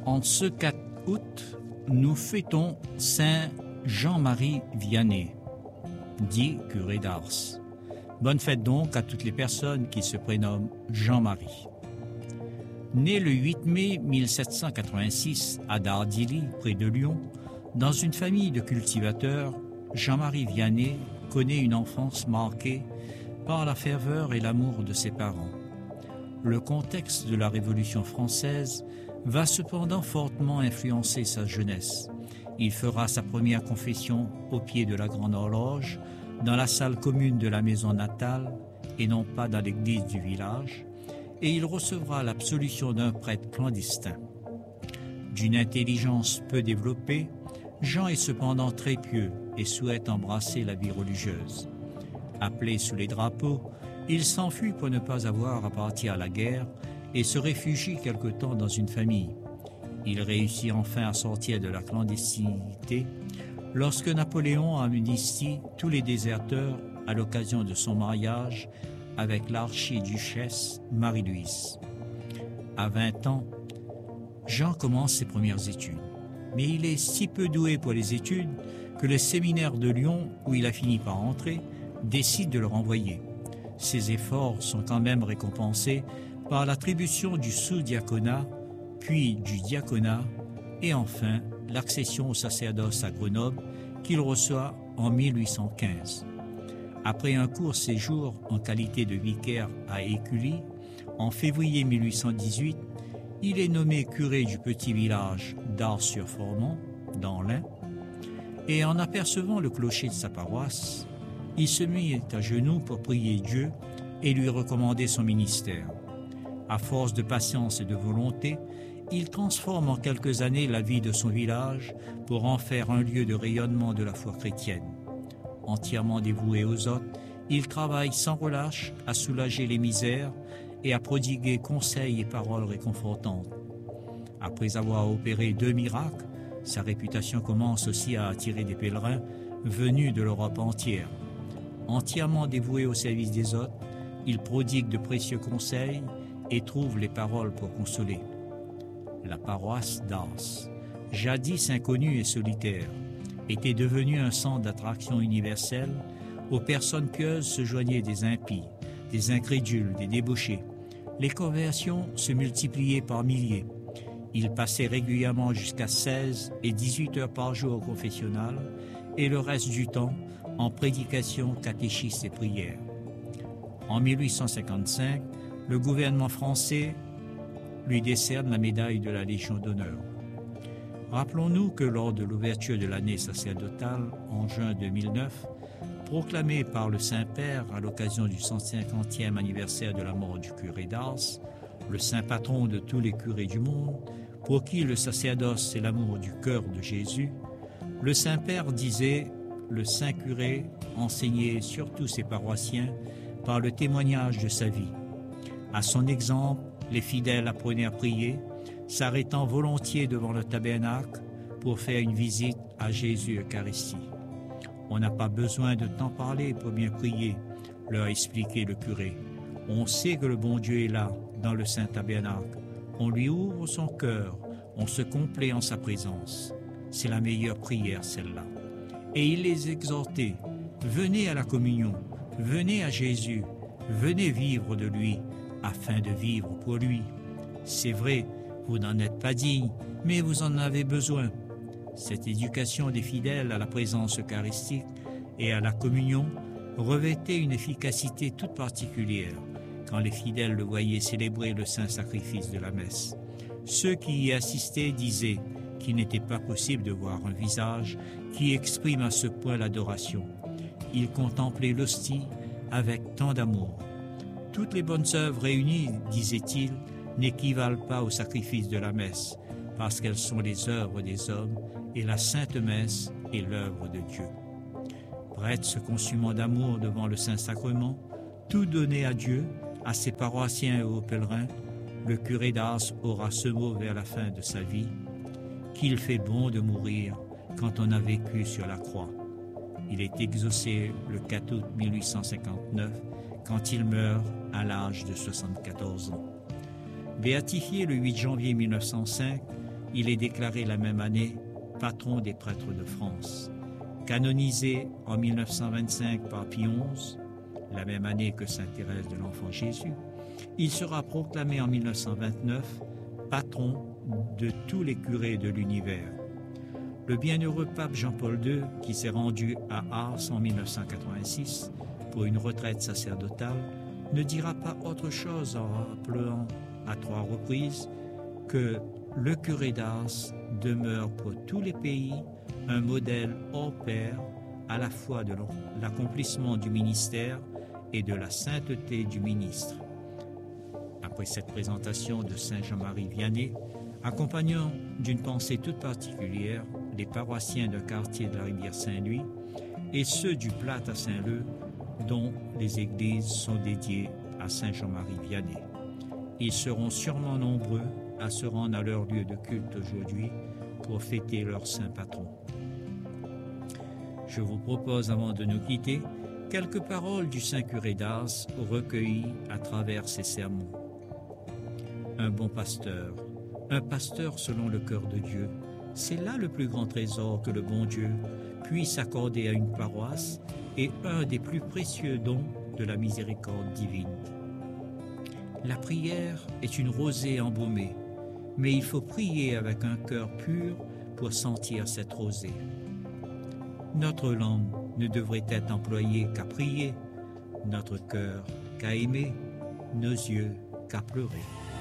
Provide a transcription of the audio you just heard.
En ce 4 août, nous fêtons Saint Jean-Marie Vianney, dit curé d'Ars. Bonne fête donc à toutes les personnes qui se prénomment Jean-Marie. Né le 8 mai 1786 à Dardilly, près de Lyon, dans une famille de cultivateurs, Jean-Marie Vianney connaît une enfance marquée par la ferveur et l'amour de ses parents. Le contexte de la Révolution française va cependant fortement influencer sa jeunesse. Il fera sa première confession au pied de la Grande Horloge, dans la salle commune de la maison natale et non pas dans l'église du village, et il recevra l'absolution d'un prêtre clandestin. D'une intelligence peu développée, Jean est cependant très pieux et souhaite embrasser la vie religieuse. Appelé sous les drapeaux, il s'enfuit pour ne pas avoir à partir à la guerre et se réfugie quelque temps dans une famille. Il réussit enfin à sortir de la clandestinité lorsque Napoléon amnistie tous les déserteurs à l'occasion de son mariage avec l'archiduchesse Marie-Louise. À 20 ans, Jean commence ses premières études. Mais il est si peu doué pour les études que le séminaire de Lyon, où il a fini par entrer, décide de le renvoyer. Ses efforts sont quand même récompensés par l'attribution du sous-diaconat, puis du diaconat, et enfin l'accession au sacerdoce à Grenoble qu'il reçoit en 1815. Après un court séjour en qualité de vicaire à Écully, en février 1818, il est nommé curé du petit village d'Ars-sur-Formant, dans l'Ain, et en apercevant le clocher de sa paroisse, il se mit à genoux pour prier Dieu et lui recommander son ministère. À force de patience et de volonté, il transforme en quelques années la vie de son village pour en faire un lieu de rayonnement de la foi chrétienne. Entièrement dévoué aux autres, il travaille sans relâche à soulager les misères et à prodiguer conseils et paroles réconfortantes. Après avoir opéré 2 miracles, sa réputation commence aussi à attirer des pèlerins venus de l'Europe entière. Entièrement dévoué au service des autres, il prodigue de précieux conseils et trouve les paroles pour consoler. La paroisse d'Ars, jadis inconnue et solitaire, était devenue un centre d'attraction universelle où personnes pieuses se joignaient des impies, des incrédules, des débauchés. Les conversions se multipliaient par milliers. Il passait régulièrement jusqu'à 16 et 18 heures par jour au confessionnal et le reste du temps en prédication, catéchisme et prière. En 1855, le gouvernement français lui décerne la médaille de la Légion d'honneur. Rappelons-nous que lors de l'ouverture de l'année sacerdotale en juin 2009, proclamée par le Saint-Père à l'occasion du 150e anniversaire de la mort du curé d'Ars, le saint patron de tous les curés du monde, pour qui le sacerdoce est l'amour du cœur de Jésus, le Saint-Père disait « Le saint curé enseignait surtout ses paroissiens par le témoignage de sa vie. À son exemple, les fidèles apprenaient à prier, s'arrêtant volontiers devant le tabernacle pour faire une visite à Jésus Eucharistie. On n'a pas besoin de t'en parler pour bien prier, leur expliquait le curé. On sait que le bon Dieu est là, dans le saint tabernacle. On lui ouvre son cœur, on se complaît en sa présence. C'est la meilleure prière, celle-là. Et il les exhortait, venez à la communion, venez à Jésus, venez vivre de lui, afin de vivre pour lui. C'est vrai, vous n'en êtes pas digne, mais vous en avez besoin. Cette éducation des fidèles à la présence eucharistique et à la communion revêtait une efficacité toute particulière quand les fidèles le voyaient célébrer le saint sacrifice de la messe. Ceux qui y assistaient disaient qu'il n'était pas possible de voir un visage qui exprime à ce point l'adoration. Ils contemplaient l'hostie avec tant d'amour. Toutes les bonnes œuvres réunies, disait-il, n'équivalent pas au sacrifice de la messe, parce qu'elles sont les œuvres des hommes, et la sainte messe est l'œuvre de Dieu. Prêtre se consumant d'amour devant le Saint-Sacrement, tout donné à Dieu, à ses paroissiens et aux pèlerins, le curé d'Ars aura ce mot vers la fin de sa vie, qu'il fait bon de mourir quand on a vécu sur la croix. Il est exaucé le 4 août 1859, quand il meurt à l'âge de 74 ans. Béatifié le 8 janvier 1905, Il est déclaré la même année patron des prêtres de France. Canonisé en 1925 par Pie XI, la même année que Sainte Thérèse de l'Enfant Jésus, il sera proclamé en 1929 patron de tous les curés de l'univers. Le bienheureux pape Jean-Paul II, qui s'est rendu à Ars en 1986 pour une retraite sacerdotale, ne dira pas autre chose en rappelant à 3 reprises que le curé d'Ars demeure pour tous les pays un modèle hors pair à la fois de l'accomplissement du ministère et de la sainteté du ministre. Après cette présentation de Saint Jean-Marie Vianney, accompagnant d'une pensée toute particulière les paroissiens d'un quartier de la rivière Saint-Louis et ceux du Plat à Saint-Leu, dont les églises sont dédiées à Saint Jean-Marie Vianney. Ils seront sûrement nombreux à se rendre à leur lieu de culte aujourd'hui pour fêter leur saint patron. Je vous propose, avant de nous quitter, quelques paroles du saint curé d'Ars recueillies à travers ses sermons. Un bon pasteur, un pasteur selon le cœur de Dieu, c'est là le plus grand trésor que le bon Dieu puisse accorder à une paroisse et un des plus précieux dons de la miséricorde divine. La prière est une rosée embaumée, mais il faut prier avec un cœur pur pour sentir cette rosée. Notre langue ne devrait être employée qu'à prier, notre cœur qu'à aimer, nos yeux qu'à pleurer.